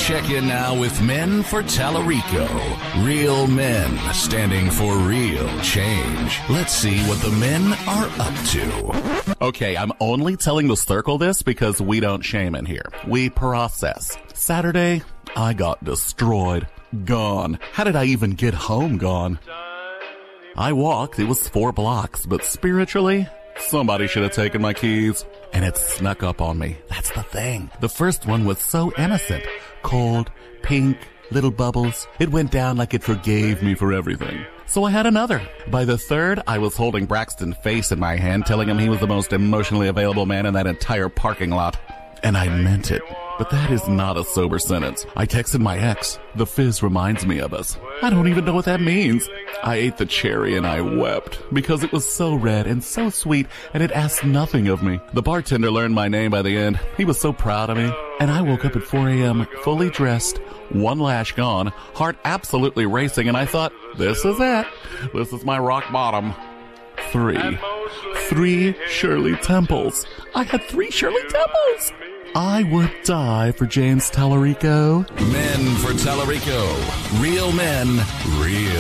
Check in now with Men for Tallarico. Real men standing for real change. Let's see what the men are up to. Okay, I'm only telling the circle this because we don't shame in here. We process. Saturday, I got destroyed. Gone. How did I even get home gone? I walked, it was 4 blocks, but spiritually, somebody should have taken my keys. And it snuck up on me. That's the thing. The first one was so innocent. Cold, pink, little bubbles. It went down like it forgave me for everything. So I had another. By the third, I was holding Braxton's face in my hand, telling him he was the most emotionally available man in that entire parking lot. And I meant it. But that is not a sober sentence. I texted my ex. The fizz reminds me of us. I don't even know what that means. I ate the cherry and I wept because it was so red and so sweet and it asked nothing of me. The bartender learned my name by the end. He was so proud of me. And I woke up at 4 a.m. fully dressed, one lash gone, heart absolutely racing, and I thought, this is it. This is my rock bottom. 3 Shirley Temples. I had 3 Shirley Temples. I would die for James Tallarico. Men for Tallarico. Real men, real